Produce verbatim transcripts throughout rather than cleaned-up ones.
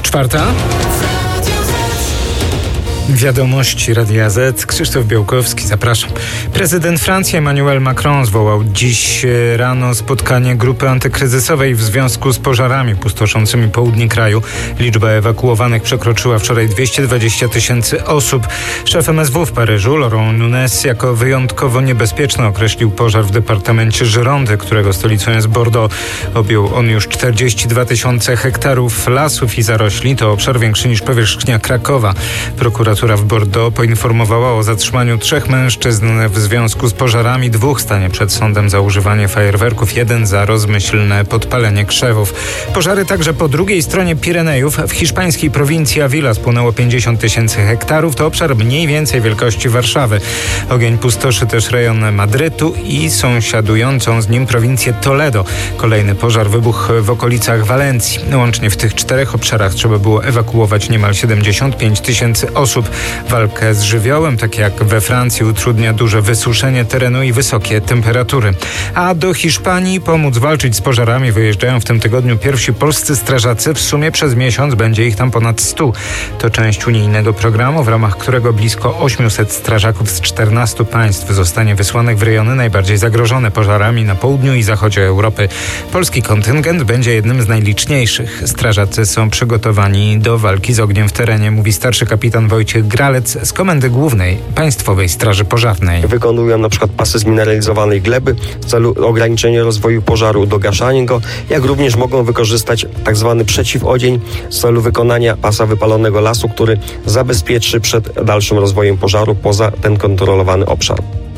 Czwarta. Wiadomości Radia Z. Krzysztof Białkowski, zapraszam. Prezydent Francji Emmanuel Macron zwołał dziś rano spotkanie grupy antykryzysowej w związku z pożarami pustoszącymi południe kraju. Liczba ewakuowanych przekroczyła wczoraj dwieście dwadzieścia tysięcy osób. Szef M S W w Paryżu, Laurent Nunez, jako wyjątkowo niebezpieczny określił pożar w departamencie Girondy, którego stolicą jest Bordeaux. Objął on już czterdzieści dwa tysiące hektarów lasów i zarośli. To obszar większy niż powierzchnia Krakowa. Prokuratura w Bordeaux poinformowała o zatrzymaniu trzech mężczyzn w związku z pożarami. Dwóch stanie przed sądem za używanie fajerwerków, jeden za rozmyślne podpalenie krzewów. Pożary także po drugiej stronie Pirenejów. W hiszpańskiej prowincji Avila spłonęło pięćdziesiąt tysięcy hektarów. To obszar mniej więcej wielkości Warszawy. Ogień pustoszy też rejon Madrytu i sąsiadującą z nim prowincję Toledo. Kolejny pożar wybuchł w okolicach Walencji. Łącznie w tych czterech obszarach trzeba było ewakuować niemal siedemdziesiąt pięć tysięcy osób. Walkę z żywiołem, tak jak we Francji, utrudnia duże wysuszenie terenu i wysokie temperatury. A do Hiszpanii pomóc walczyć z pożarami wyjeżdżają w tym tygodniu pierwsi polscy strażacy. W sumie przez miesiąc będzie ich tam ponad stu. To część unijnego programu, w ramach którego blisko osiemset strażaków z czternastu państw zostanie wysłanych w rejony najbardziej zagrożone pożarami na południu i zachodzie Europy. Polski kontyngent będzie jednym z najliczniejszych. Strażacy są przygotowani do walki z ogniem w terenie, mówi starszy kapitan Wojciech Gralec z Komendy Głównej Państwowej Straży Pożarnej. Wykonują na przykład pasy zmineralizowanej gleby w celu ograniczenia rozwoju pożaru, dogaszania go, jak również mogą wykorzystać tak zwany przeciwodzień w celu wykonania pasa wypalonego lasu, który zabezpieczy przed dalszym rozwojem pożaru poza ten kontrolowany obszar.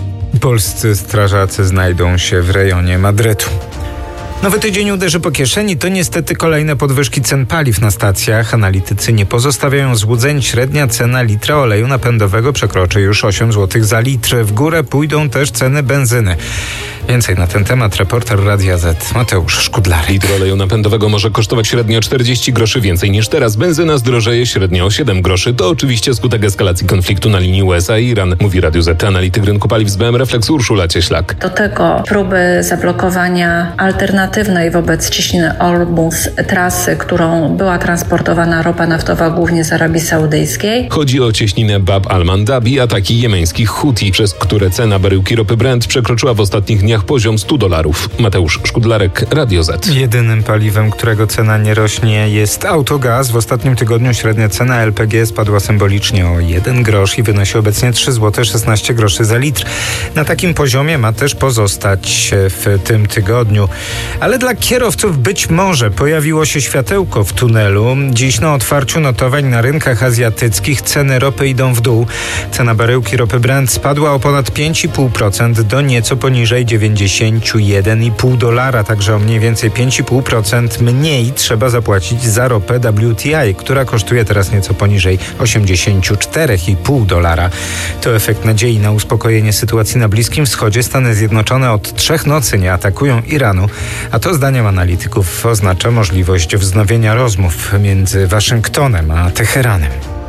Polscy strażacy znajdą się w rejonie Madrytu. Nowy tydzień uderzy po kieszeni, to niestety kolejne podwyżki cen paliw na stacjach. Analitycy nie pozostawiają złudzeń. Średnia cena litra oleju napędowego przekroczy już osiem złotych za litr. W górę pójdą też ceny benzyny. Więcej na ten temat reporter Radia Z Mateusz Szkudlarek. Litr oleju napędowego może kosztować średnio czterdzieści groszy więcej niż teraz. Benzyna zdrożeje średnio o siedem groszy. To oczywiście skutek eskalacji konfliktu na linii U S A i Iran, mówi Radiu Z analityk rynku paliw z B M Reflex Urszula Cieślak. Do tego próby zablokowania alternatywnej wobec ciśniny Ormus trasy, którą była transportowana ropa naftowa głównie z Arabii Saudyjskiej. Chodzi o cieśninę Bab al-Mandab i ataki jemeńskich Huti, przez które cena baryłki ropy Brent przekroczyła w ostatnich dniach poziom stu dolarów. Mateusz Szkudlarek, Radio Z. Jedynym paliwem, którego cena nie rośnie, jest autogaz. W ostatnim tygodniu średnia cena L P G spadła symbolicznie o jeden grosz i wynosi obecnie trzy złote szesnaście groszy za litr. Na takim poziomie ma też pozostać w tym tygodniu. Ale dla kierowców być może pojawiło się światełko w tunelu. Dziś na otwarciu notowań na rynkach azjatyckich ceny ropy idą w dół. Cena baryłki ropy Brent spadła o ponad pięć i pół procent do nieco poniżej dziewięćdziesiąt jeden i pół dolara, także o mniej więcej pięć i pół procent mniej trzeba zapłacić za ropę W T I, która kosztuje teraz nieco poniżej osiemdziesiąt cztery i pół dolara. To efekt nadziei na uspokojenie sytuacji na Bliskim Wschodzie. Stany Zjednoczone od trzech nocy nie atakują Iranu, a to zdaniem analityków oznacza możliwość wznowienia rozmów między Waszyngtonem a Teheranem.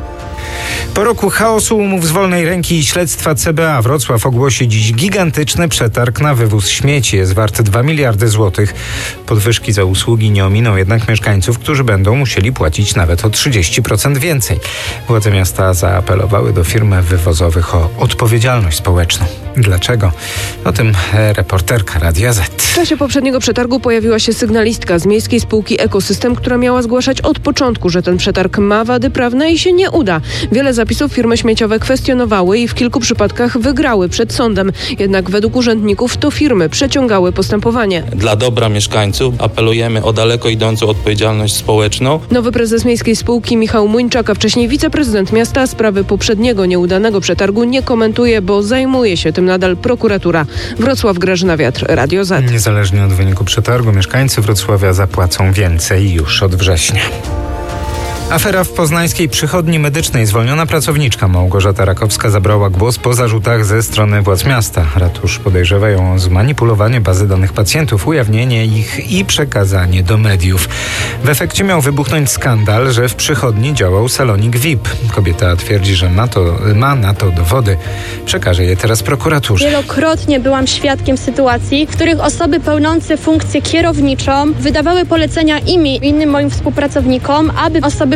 Po roku chaosu, umów z wolnej ręki i śledztwa C B A Wrocław ogłosi dziś gigantyczny przetarg na wywóz śmieci. Jest wart dwa miliardy złotych. Podwyżki za usługi nie ominą jednak mieszkańców, którzy będą musieli płacić nawet o trzydzieści procent więcej. Władze miasta zaapelowały do firm wywozowych o odpowiedzialność społeczną. Dlaczego? O tym reporterka Radia Z. W czasie poprzedniego przetargu pojawiła się sygnalistka z miejskiej spółki Ekosystem, która miała zgłaszać od początku, że ten przetarg ma wady prawne i się nie uda. Wiele zapisów firmy śmieciowe kwestionowały i w kilku przypadkach wygrały przed sądem. Jednak według urzędników to firmy przeciągały postępowanie. Dla dobra mieszkańców apelujemy o daleko idącą odpowiedzialność społeczną. Nowy prezes miejskiej spółki Michał Muńczak, a wcześniej wiceprezydent miasta, sprawy poprzedniego nieudanego przetargu nie komentuje, bo zajmuje się tym nadal prokuratura. Wrocław, Grażyna Wiatr, Radio Z. Niezależnie od wyniku przetargu mieszkańcy Wrocławia zapłacą więcej już od września. Afera w poznańskiej przychodni medycznej. Zwolniona pracowniczka Małgorzata Rakowska zabrała głos po zarzutach ze strony władz miasta. Ratusz podejrzewa ją o zmanipulowanie bazy danych pacjentów, ujawnienie ich i przekazanie do mediów. W efekcie miał wybuchnąć skandal, że w przychodni działał salonik V I P. Kobieta twierdzi, że ma, to, ma na to dowody. Przekaże je teraz prokuraturze. Wielokrotnie byłam świadkiem sytuacji, w których osoby pełniące funkcję kierowniczą wydawały polecenia im i innym moim współpracownikom, aby osoby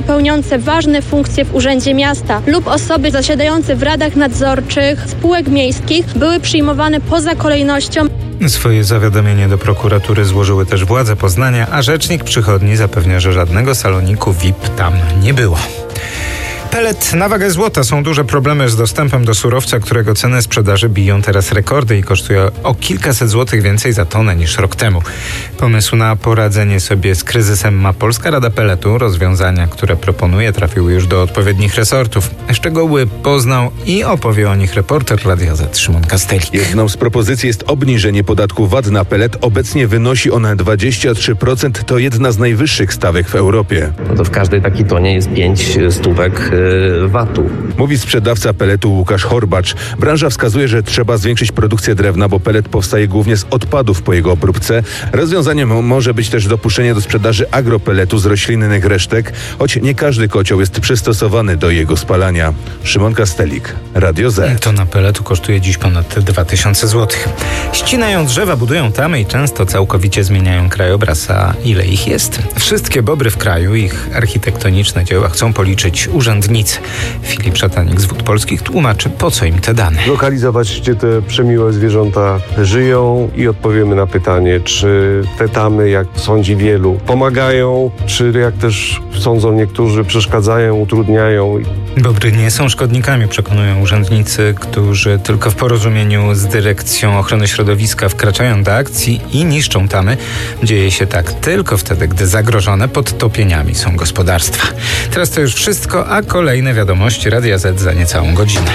pełniące ważne funkcje w Urzędzie Miasta lub osoby zasiadające w radach nadzorczych spółek miejskich były przyjmowane poza kolejnością. Swoje zawiadomienie do prokuratury złożyły też władze Poznania, a rzecznik przychodni zapewnia, że żadnego saloniku V I P tam nie było. Pelet na wagę złota. Są duże problemy z dostępem do surowca, którego ceny sprzedaży biją teraz rekordy i kosztuje o kilkaset złotych więcej za tonę niż rok temu. Pomysł na poradzenie sobie z kryzysem ma Polska Rada Peletu. Rozwiązania, które proponuje, trafiły już do odpowiednich resortów. Szczegóły poznał i opowie o nich reporter Radia Z Szymon Kastelik. Jedną z propozycji jest obniżenie podatku V A T na pelet. Obecnie wynosi ona dwadzieścia trzy procent. To jedna z najwyższych stawek w Europie. No to w każdej takiej tonie jest pięć stówek V A T-u. Mówi sprzedawca peletu Łukasz Horbacz. Branża wskazuje, że trzeba zwiększyć produkcję drewna, bo pelet powstaje głównie z odpadów po jego obróbce. Rozwiązaniem może być też dopuszczenie do sprzedaży agropeletu z roślinnych resztek, choć nie każdy kocioł jest przystosowany do jego spalania. Szymon Kastelik, Radio Z. Tona peletu kosztuje dziś ponad dwa tysiące złotych. Ścinają drzewa, budują tamy i często całkowicie zmieniają krajobraz. A ile ich jest? Wszystkie bobry w kraju, ich architektoniczne dzieła chcą policzyć urzędnicy. Filip Szatanik z Wód Polskich tłumaczy, po co im te dane. Lokalizować, gdzie te przemiłe zwierzęta żyją i odpowiemy na pytanie, czy te tamy, jak sądzi wielu, pomagają, czy jak też sądzą niektórzy, przeszkadzają, utrudniają. Bobry nie są szkodnikami, przekonują urzędnicy, którzy tylko w porozumieniu z Dyrekcją Ochrony Środowiska wkraczają do akcji i niszczą tamy. Dzieje się tak tylko wtedy, gdy zagrożone podtopieniami są gospodarstwa. Teraz to już wszystko, a kolejne wiadomości Radia Z za niecałą godzinę.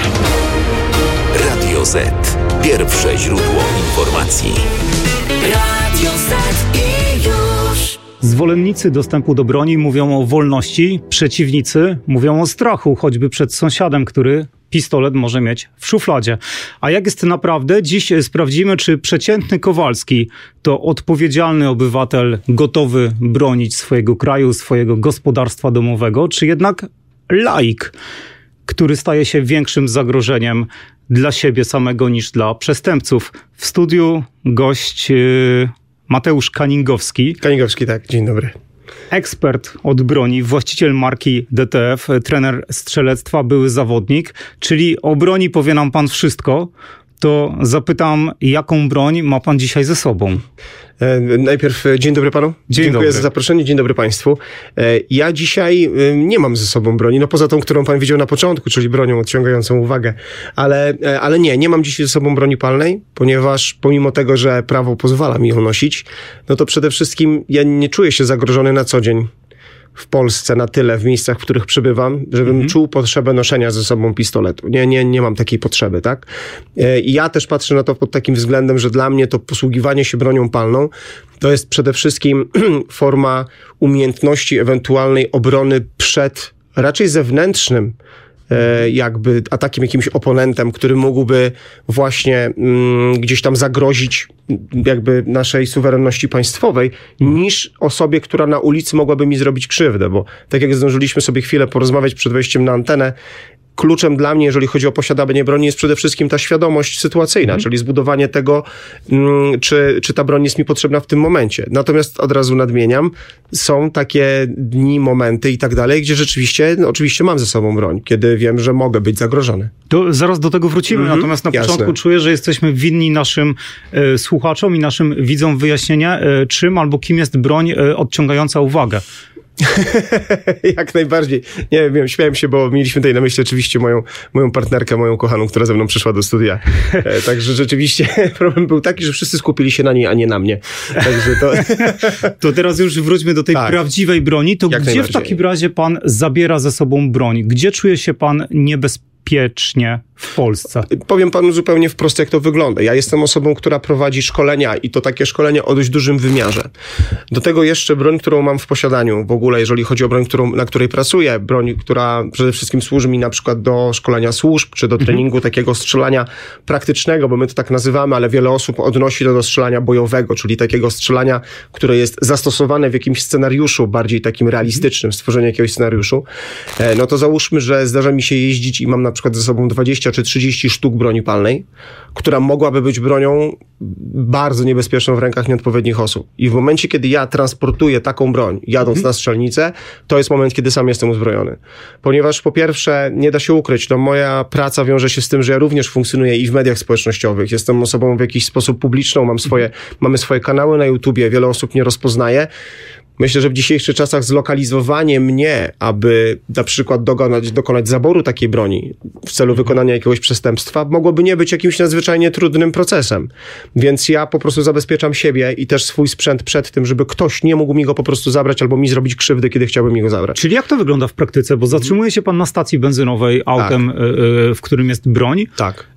Radio Z. Pierwsze źródło informacji. Radio Z i już. Zwolennicy dostępu do broni mówią o wolności, przeciwnicy mówią o strachu, choćby przed sąsiadem, który pistolet może mieć w szufladzie. A jak jest naprawdę? Dziś sprawdzimy, czy przeciętny Kowalski to odpowiedzialny obywatel gotowy bronić swojego kraju, swojego gospodarstwa domowego, czy jednak laik, który staje się większym zagrożeniem dla siebie samego niż dla przestępców. W studiu gość yy, Mateusz Kaningowski. Kaningowski, tak. Dzień dobry. Ekspert od broni, właściciel marki D T F, trener strzelectwa, były zawodnik, czyli o broni powie nam pan wszystko. To zapytam, jaką broń ma pan dzisiaj ze sobą? E, najpierw dzień dobry panu. Dzień Dziękuję dobry. za zaproszenie. Dzień dobry państwu. E, ja dzisiaj e, nie mam ze sobą broni, no poza tą, którą pan widział na początku, czyli bronią odciągającą uwagę. Ale, e, ale nie, nie mam dzisiaj ze sobą broni palnej, ponieważ pomimo tego, że prawo pozwala mi ją nosić, no to przede wszystkim ja nie czuję się zagrożony na co dzień w Polsce na tyle, w miejscach, w których przybywam, żebym mhm. czuł potrzebę noszenia ze sobą pistoletu. Nie, nie, nie mam takiej potrzeby, tak? I ja też patrzę na to pod takim względem, że dla mnie to posługiwanie się bronią palną to jest przede wszystkim forma umiejętności ewentualnej obrony przed raczej zewnętrznym jakby atakiem jakimś oponentem, który mógłby właśnie mm, gdzieś tam zagrozić jakby naszej suwerenności państwowej, niż osobie, która na ulicy mogłaby mi zrobić krzywdę, bo tak jak zdążyliśmy sobie chwilę porozmawiać przed wejściem na antenę, kluczem dla mnie, jeżeli chodzi o posiadanie broni, jest przede wszystkim ta świadomość sytuacyjna, mm. czyli zbudowanie tego, mm, czy, czy ta broń jest mi potrzebna w tym momencie. Natomiast od razu nadmieniam, są takie dni, momenty i tak dalej, gdzie rzeczywiście, no, oczywiście mam ze sobą broń, kiedy wiem, że mogę być zagrożony. To zaraz do tego wrócimy, mm-hmm. natomiast na Jasne. początku czuję, że jesteśmy winni naszym e, słuchaczom i naszym widzom wyjaśnienia, e, czym albo kim jest broń e, odciągająca uwagę. Jak najbardziej. Nie wiem, śmiałem się, bo mieliśmy tutaj na myśli oczywiście moją, moją partnerkę, moją kochaną, która ze mną przyszła do studia. E, także rzeczywiście problem był taki, że wszyscy skupili się na niej, a nie na mnie. Także to... to teraz już wróćmy do tej tak. prawdziwej broni. To Jak gdzie w takim razie pan zabiera ze sobą broń? Gdzie czuje się pan niebezpiecznie w Polsce? Powiem panu zupełnie wprost, jak to wygląda. Ja jestem osobą, która prowadzi szkolenia i to takie szkolenia o dość dużym wymiarze. Do tego jeszcze broń, którą mam w posiadaniu w ogóle, jeżeli chodzi o broń, którą, na której pracuję, broń, która przede wszystkim służy mi na przykład do szkolenia służb, czy do treningu mhm. takiego strzelania praktycznego, bo my to tak nazywamy, ale wiele osób odnosi to do strzelania bojowego, czyli takiego strzelania, które jest zastosowane w jakimś scenariuszu, bardziej takim realistycznym, stworzenie jakiegoś scenariuszu. No to załóżmy, że zdarza mi się jeździć i mam na przykład ze sobą dwadzieścia czy trzydzieści sztuk broni palnej, która mogłaby być bronią bardzo niebezpieczną w rękach nieodpowiednich osób. I w momencie, kiedy ja transportuję taką broń, jadąc mhm. na strzelnicę, to jest moment, kiedy sam jestem uzbrojony. Ponieważ po pierwsze, nie da się ukryć, no moja praca wiąże się z tym, że ja również funkcjonuję i w mediach społecznościowych. Jestem osobą w jakiś sposób publiczną, mam swoje, mhm. mamy swoje kanały na YouTubie, wiele osób mnie rozpoznaje. Myślę, że w dzisiejszych czasach zlokalizowanie mnie, aby na przykład dokonać, dokonać zaboru takiej broni w celu wykonania jakiegoś przestępstwa, mogłoby nie być jakimś nadzwyczajnie trudnym procesem. Więc ja po prostu zabezpieczam siebie i też swój sprzęt przed tym, żeby ktoś nie mógł mi go po prostu zabrać albo mi zrobić krzywdy, kiedy chciałbym mi go zabrać. Czyli jak to wygląda w praktyce? Bo zatrzymuje się pan na stacji benzynowej autem, tak. w którym jest broń. Tak.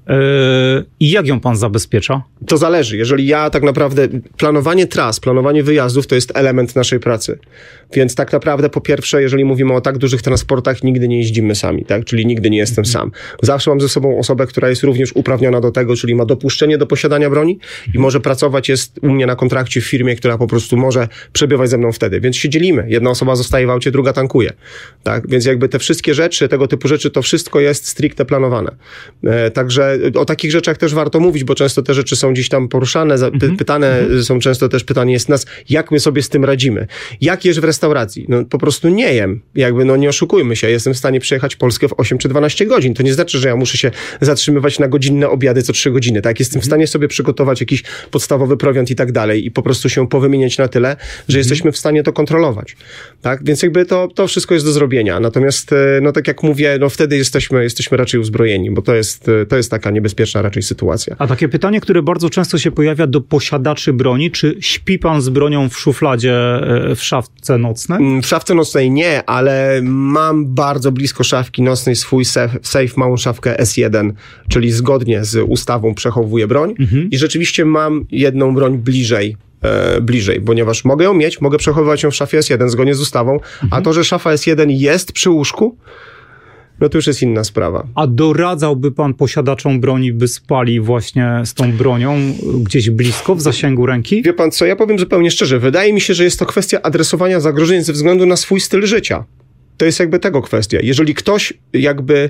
I jak ją pan zabezpiecza? To zależy. Jeżeli ja tak naprawdę, planowanie tras, planowanie wyjazdów to jest element naszej pracy. Więc tak naprawdę po pierwsze, jeżeli mówimy o tak dużych transportach, nigdy nie jeździmy sami, tak? Czyli nigdy nie jestem sam. Zawsze mam ze sobą osobę, która jest również uprawniona do tego, czyli ma dopuszczenie do posiadania broni i może pracować, jest u mnie na kontrakcie w firmie, która po prostu może przebywać ze mną wtedy. Więc się dzielimy. Jedna osoba zostaje w aucie, druga tankuje. Tak? Więc jakby te wszystkie rzeczy, tego typu rzeczy, to wszystko jest stricte planowane. E, także o takich rzeczach też warto mówić, bo często te rzeczy są gdzieś tam poruszane, za, py, pytane mm-hmm. są często też pytanie jest nas, jak my sobie z tym radzimy. Jak jesz w restauracji? No po prostu nie jem. Jakby no nie oszukujmy się. Jestem w stanie przejechać Polskę w osiem czy dwanaście godzin. To nie znaczy, że ja muszę się zatrzymywać na godzinne obiady co trzy godziny. Tak? Jestem mm-hmm. w stanie sobie przygotować jakiś podstawowy prowiant i tak dalej i po prostu się powymieniać na tyle, że mm-hmm. jesteśmy w stanie to kontrolować. Tak? Więc jakby to, to wszystko jest do zrobienia. Natomiast no tak jak mówię, no wtedy jesteśmy, jesteśmy raczej uzbrojeni, bo to jest, to jest taka niebezpieczna raczej sytuacja. A takie pytanie, które bardzo często się pojawia do posiadaczy broni, czy śpi pan z bronią w szufladzie w szafce nocnej? W szafce nocnej nie, ale mam bardzo blisko szafki nocnej swój safe, safe małą szafkę S jeden, czyli zgodnie z ustawą przechowuję broń mhm. i rzeczywiście mam jedną broń bliżej e, bliżej, ponieważ mogę ją mieć, mogę przechowywać ją w szafie S jeden zgodnie z ustawą, mhm. a to, że szafa S jeden jest przy łóżku, no to już jest inna sprawa. A doradzałby pan posiadaczom broni, by spali właśnie z tą bronią gdzieś blisko, w zasięgu ręki? Wie pan co, ja powiem zupełnie szczerze, wydaje mi się, że jest to kwestia adresowania zagrożeń ze względu na swój styl życia. To jest jakby tego kwestia. Jeżeli ktoś jakby...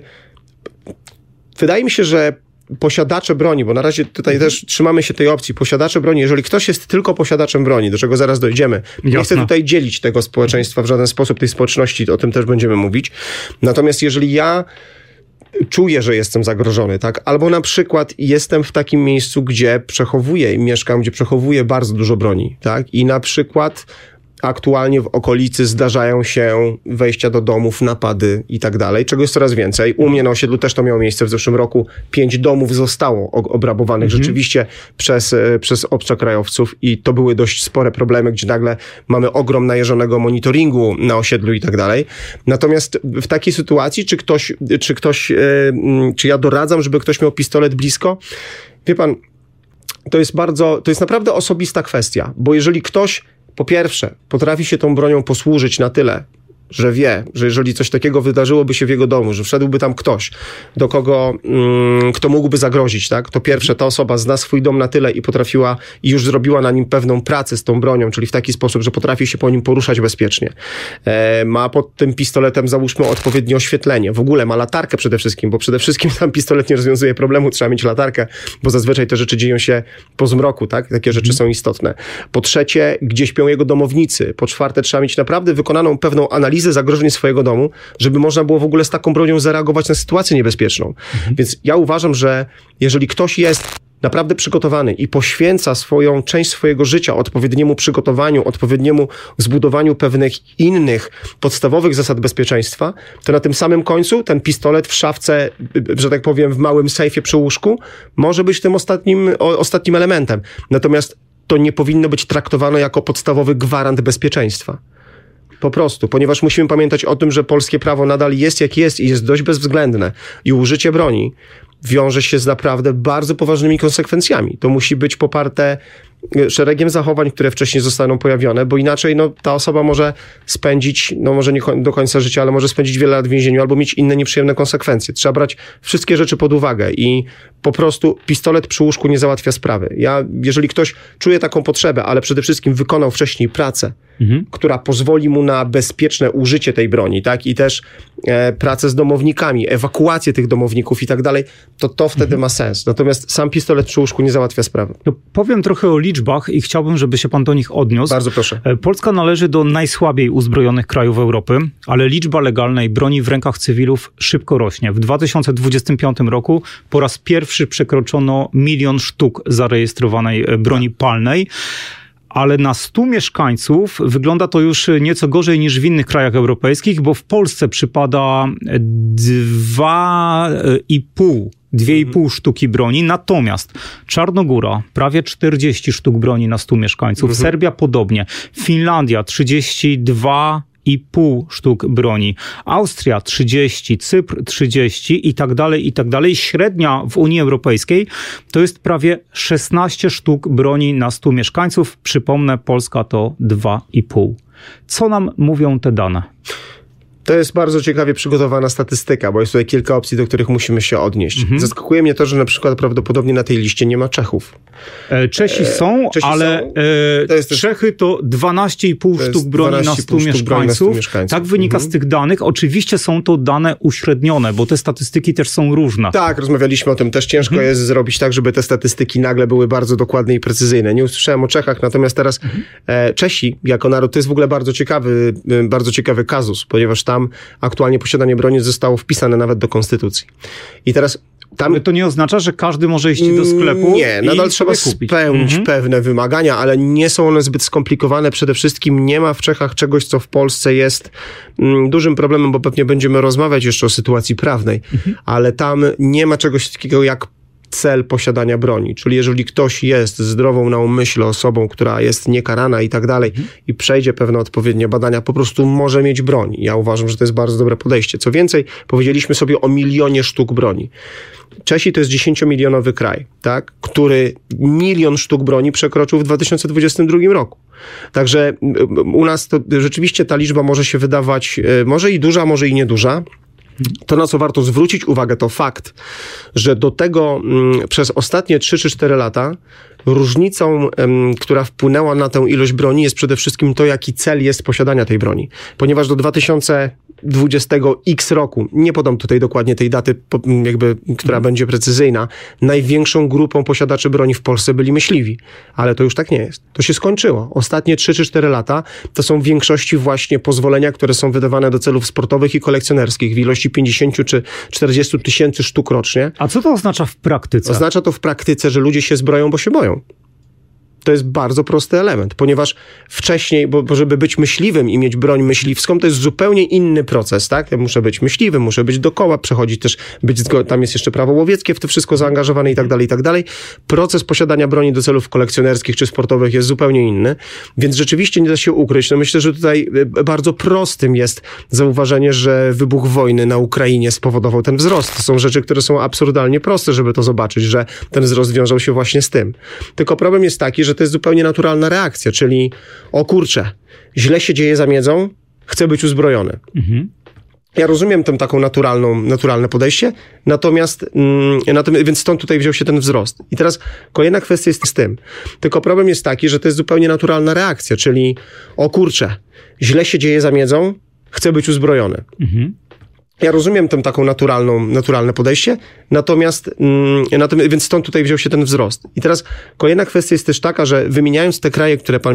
Wydaje mi się, że posiadacze broni, bo na razie tutaj mhm. też trzymamy się tej opcji, posiadacze broni, jeżeli ktoś jest tylko posiadaczem broni, do czego zaraz dojdziemy, nie Jasne. chcę tutaj dzielić tego społeczeństwa w żaden sposób, tej społeczności, o tym też będziemy mówić. Natomiast jeżeli ja czuję, że jestem zagrożony, tak, albo na przykład jestem w takim miejscu, gdzie przechowuję i mieszkam, gdzie przechowuję bardzo dużo broni, tak, i na przykład aktualnie w okolicy zdarzają się wejścia do domów, napady i tak dalej, czego jest coraz więcej. U mnie na osiedlu też to miało miejsce w zeszłym roku. Pięć domów zostało obrabowanych mhm. rzeczywiście przez, przez obcokrajowców i to były dość spore problemy, gdzie nagle mamy ogrom najeżonego monitoringu na osiedlu i tak dalej. Natomiast w takiej sytuacji, czy ktoś, czy ktoś, czy ja doradzam, żeby ktoś miał pistolet blisko? Wie pan, to jest bardzo, to jest naprawdę osobista kwestia, bo jeżeli ktoś po pierwsze, potrafi się tą bronią posłużyć na tyle, że wie, że jeżeli coś takiego wydarzyłoby się w jego domu, że wszedłby tam ktoś, do kogo, mm, kto mógłby zagrozić, tak? To pierwsze, ta osoba zna swój dom na tyle i potrafiła, i już zrobiła na nim pewną pracę z tą bronią, czyli w taki sposób, że potrafi się po nim poruszać bezpiecznie. E, ma pod tym pistoletem, załóżmy, odpowiednie oświetlenie. W ogóle ma latarkę przede wszystkim, bo przede wszystkim tam pistolet nie rozwiązuje problemu, trzeba mieć latarkę, bo zazwyczaj te rzeczy dzieją się po zmroku, tak? Takie rzeczy mm. są istotne. Po trzecie, gdzie śpią jego domownicy. Po czwarte, trzeba mieć naprawdę wykonaną pewną analizę zagrożeń swojego domu, żeby można było w ogóle z taką bronią zareagować na sytuację niebezpieczną. Mhm. Więc ja uważam, że jeżeli ktoś jest naprawdę przygotowany i poświęca swoją część swojego życia odpowiedniemu przygotowaniu, odpowiedniemu zbudowaniu pewnych innych podstawowych zasad bezpieczeństwa, to na tym samym końcu ten pistolet w szafce, że tak powiem, w małym sejfie przy łóżku może być tym ostatnim, o, ostatnim elementem. Natomiast to nie powinno być traktowane jako podstawowy gwarant bezpieczeństwa. Po prostu, ponieważ musimy pamiętać o tym, że polskie prawo nadal jest jak jest i jest dość bezwzględne i użycie broni wiąże się z naprawdę bardzo poważnymi konsekwencjami. To musi być poparte szeregiem zachowań, które wcześniej zostaną pojawione, bo inaczej no, ta osoba może spędzić, no może nie do końca życia, ale może spędzić wiele lat w więzieniu albo mieć inne nieprzyjemne konsekwencje. Trzeba brać wszystkie rzeczy pod uwagę i po prostu pistolet przy łóżku nie załatwia sprawy. Ja, jeżeli ktoś czuje taką potrzebę, ale przede wszystkim wykonał wcześniej pracę, mhm. która pozwoli mu na bezpieczne użycie tej broni, tak, i też e, pracę z domownikami, ewakuację tych domowników i tak dalej, to to wtedy mhm. ma sens. Natomiast sam pistolet przy łóżku nie załatwia sprawy. No, powiem trochę o liczbach i chciałbym, żeby się pan do nich odniósł. Bardzo proszę. Polska należy do najsłabiej uzbrojonych krajów Europy, ale liczba legalnej broni w rękach cywilów szybko rośnie. W dwa tysiące dwudziestym piątym roku po raz pierwszy przekroczono milion sztuk zarejestrowanej broni palnej. Ale na stu mieszkańców wygląda to już nieco gorzej niż w innych krajach europejskich, bo w Polsce przypada dwa i pół Dwie i pół sztuki broni, natomiast Czarnogóra prawie czterdzieści sztuk broni na stu mieszkańców, mhm. Serbia podobnie, Finlandia trzydzieści dwa i pół sztuk broni, Austria trzydzieści, Cypr trzydzieści i tak dalej, i tak dalej. Średnia w Unii Europejskiej to jest prawie szesnaście sztuk broni na stu mieszkańców. Przypomnę, Polska to dwa i pół. Co nam mówią te dane? To jest bardzo ciekawie przygotowana statystyka, bo jest tutaj kilka opcji, do których musimy się odnieść. Mhm. Zaskakuje mnie to, że na przykład prawdopodobnie na tej liście nie ma Czechów. E, Czesi są, Czesi ale są. E, to jest Czechy to dwanaście i pół sztuk broni na stu mieszkańców. Tak wynika mhm. z tych danych. Oczywiście są to dane uśrednione, bo te statystyki też są różne. Tak, rozmawialiśmy o tym. Też ciężko mhm. jest zrobić tak, żeby te statystyki nagle były bardzo dokładne i precyzyjne. Nie usłyszałem o Czechach, natomiast teraz mhm. e, Czesi jako naród, to jest w ogóle bardzo ciekawy, bardzo ciekawy kazus, ponieważ tam Tam aktualnie posiadanie broni zostało wpisane nawet do konstytucji. I teraz tam... Ale to nie oznacza, że każdy może iść do sklepu Nie, i nadal trzeba kupić. spełnić mhm. pewne wymagania, ale nie są one zbyt skomplikowane. Przede wszystkim nie ma w Czechach czegoś, co w Polsce jest mm, dużym problemem, bo pewnie będziemy rozmawiać jeszcze o sytuacji prawnej, mhm. ale tam nie ma czegoś takiego jak cel posiadania broni. Czyli jeżeli ktoś jest zdrową na umyśle osobą, która jest niekarana i tak dalej mhm. i przejdzie pewne odpowiednie badania, po prostu może mieć broń. Ja uważam, że to jest bardzo dobre podejście. Co więcej, powiedzieliśmy sobie o milionie sztuk broni. Czesi to jest dziesięciomilionowy kraj, tak, który milion sztuk broni przekroczył w dwa tysiące dwudziestym drugim roku. Także u nas to rzeczywiście ta liczba może się wydawać, może i duża, może i nieduża. To, na co warto zwrócić uwagę, to fakt, że do tego m, przez ostatnie trzy czy cztery lata różnicą, m, która wpłynęła na tę ilość broni, jest przede wszystkim to, jaki cel jest posiadania tej broni. Ponieważ do dwa tysiące dwudziestego X roku, nie podam tutaj dokładnie tej daty, jakby, która będzie precyzyjna, największą grupą posiadaczy broni w Polsce byli myśliwi. Ale to już tak nie jest. To się skończyło. Ostatnie trzy czy cztery lata to są w większości właśnie pozwolenia, które są wydawane do celów sportowych i kolekcjonerskich w ilości pięćdziesiąt czy czterdzieści tysięcy sztuk rocznie. A co to oznacza w praktyce? Oznacza to w praktyce, że ludzie się zbroją, bo się boją. To jest bardzo prosty element, ponieważ wcześniej, bo, bo żeby być myśliwym i mieć broń myśliwską, to jest zupełnie inny proces, tak? Ja muszę być myśliwym, muszę być dookoła, przechodzić też, być, tam jest jeszcze prawo łowieckie w to wszystko zaangażowane i tak dalej, i tak dalej. Proces posiadania broni do celów kolekcjonerskich czy sportowych jest zupełnie inny, więc rzeczywiście nie da się ukryć. No myślę, że tutaj bardzo prostym jest zauważenie, że wybuch wojny na Ukrainie spowodował ten wzrost. To są rzeczy, które są absurdalnie proste, żeby to zobaczyć, że ten wzrost wiążał się właśnie z tym. Tylko problem jest taki, że to jest zupełnie naturalna reakcja, czyli o kurczę, źle się dzieje za miedzą, chcę być uzbrojony. Mhm. Ja rozumiem tę taką naturalną, naturalne podejście, natomiast, mm, natomiast, więc stąd tutaj wziął się ten wzrost. I teraz kolejna kwestia jest z tym. Tylko problem jest taki, że to jest zupełnie naturalna reakcja, czyli o kurczę, źle się dzieje za miedzą, chcę być uzbrojony. Mhm. Ja rozumiem tę taką naturalną, naturalne podejście, natomiast, mm, natomiast, więc stąd tutaj wziął się ten wzrost. I teraz kolejna kwestia jest też taka, że wymieniając te kraje, które pan